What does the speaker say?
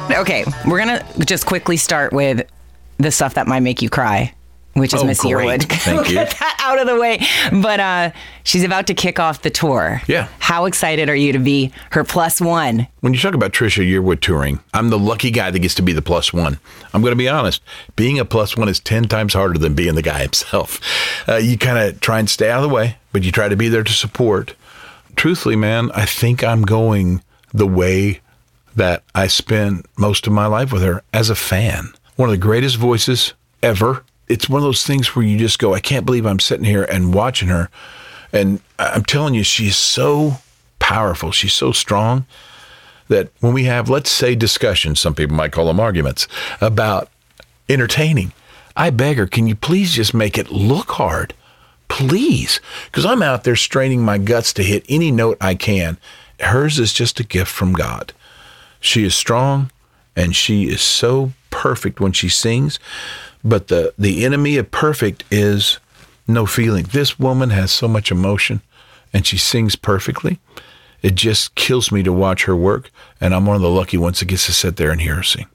Okay, we're going to just quickly start with the stuff that might make you cry, which is Miss Yearwood. Thank you. Get that out of the way. But she's about to kick off the tour. Yeah. How excited are you to be her +1? When you talk about Trisha Yearwood touring, I'm the lucky guy that gets to be the +1. I'm going to be honest. Being a +1 is 10 times harder than being the guy himself. You kind of try and stay out of the way, but you try to be there to support. Truthfully, man, I think I'm going the way that I spend most of my life with her as a fan. One of the greatest voices ever. It's one of those things where you just go, I can't believe I'm sitting here and watching her. And I'm telling you, she's so powerful. She's so strong that when we have, let's say, discussions, some people might call them arguments, about entertaining, I beg her, can you please just make it look hard? Please. Because I'm out there straining my guts to hit any note I can. Hers is just a gift from God. She is strong, and she is so perfect when she sings. But the enemy of perfect is no feeling. This woman has so much emotion, and she sings perfectly. It just kills me to watch her work, and I'm one of the lucky ones that gets to sit there and hear her sing.